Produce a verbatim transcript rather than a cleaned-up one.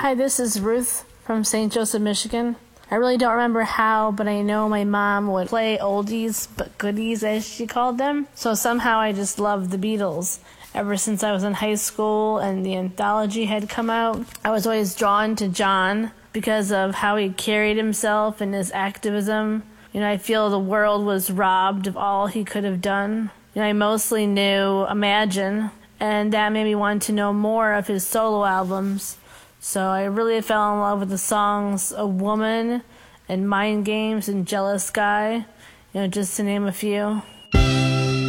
Hi, this is Ruth from Saint Joseph, Michigan. I really don't remember how, but I know my mom would play oldies but goodies, as she called them. So somehow I just loved the Beatles. Ever since I was in high school and the anthology had come out, I was always drawn to John because of how he carried himself and his activism. You know, I feel the world was robbed of all he could have done. You know, I mostly knew Imagine, and that made me want to know more of his solo albums. So I really fell in love with the songs A Woman and Mind Games and Jealous Guy, you know, just to name a few.